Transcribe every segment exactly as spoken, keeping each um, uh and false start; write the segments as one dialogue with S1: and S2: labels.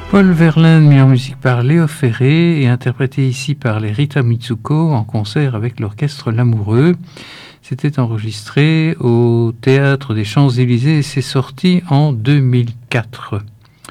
S1: Paul Verlaine, mis en musique par Léo Ferré et interprété ici par les Rita Mitsuko en concert avec l'orchestre L'Amoureux. C'était enregistré au Théâtre des Champs-Élysées et c'est sorti en deux mille quatre.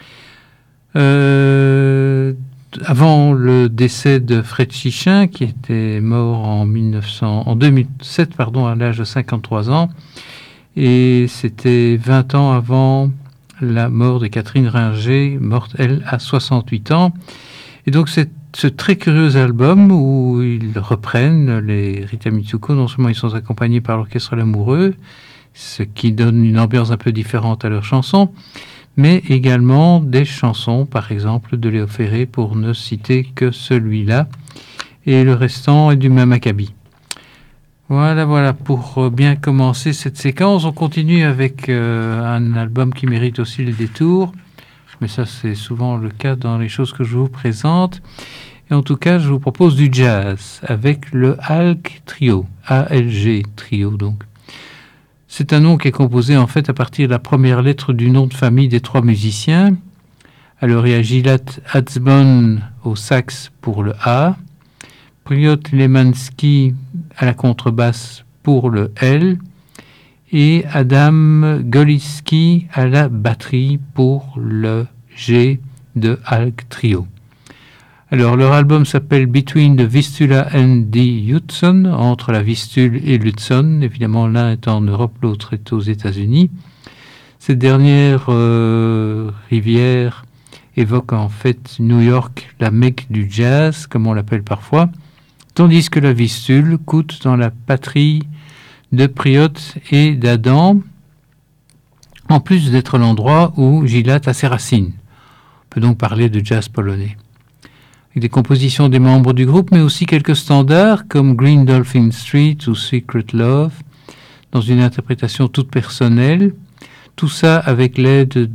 S1: Euh, avant le décès de Fred Chichin, qui était mort en, mille neuf cents, en deux mille sept pardon, à l'âge de cinquante-trois ans, et c'était vingt ans avant la mort de Catherine Ringer, morte elle à soixante-huit ans. Et donc c'est ce très curieux album où ils reprennent les Rita Mitsuko. Non seulement ils sont accompagnés par l'orchestre L'Amoureux, ce qui donne une ambiance un peu différente à leurs chansons, mais également des chansons, par exemple de Léo Ferré, pour ne citer que celui-là, et le restant est du même acabit. Voilà, voilà, pour bien commencer cette séquence, on continue avec euh, un album qui mérite aussi le détour, mais ça c'est souvent le cas dans les choses que je vous présente. Et en tout cas, je vous propose du jazz avec le Alg Trio, A L G Trio donc. C'est un nom qui est composé en fait à partir de la première lettre du nom de famille des trois musiciens. Alors il y a Gilad Atzmon au sax pour le A, Priot Lemansky à la contrebasse pour le L et Adam Goliski à la batterie pour le G de Alg Trio. Alors leur album s'appelle Between the Vistula and the Hudson, entre la Vistule et l'Hudson, évidemment l'un est en Europe, l'autre est aux États-Unis. Cette dernière euh, rivière évoque en fait New York, la Mecque du jazz, comme on l'appelle parfois, tandis que la Vistule coule dans la patrie de Priot et d'Adam, en plus d'être l'endroit où Gilad a ses racines. On peut donc parler de jazz polonais. Avec des compositions des membres du groupe, mais aussi quelques standards comme Green Dolphin Street ou Secret Love, dans une interprétation toute personnelle. Tout ça avec l'aide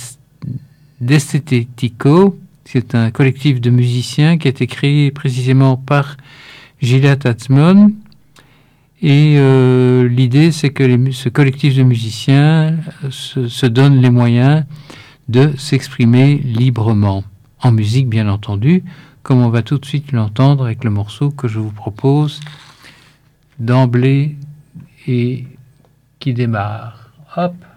S1: d'Estetico, c'est un collectif de musiciens qui a été créé précisément par Gilad Atzmon. Et euh, l'idée, c'est que les, ce collectif de musiciens se, se donne les moyens de s'exprimer librement, en musique bien entendu, comme on va tout de suite l'entendre avec le morceau que je vous propose d'emblée et qui démarre. Hop!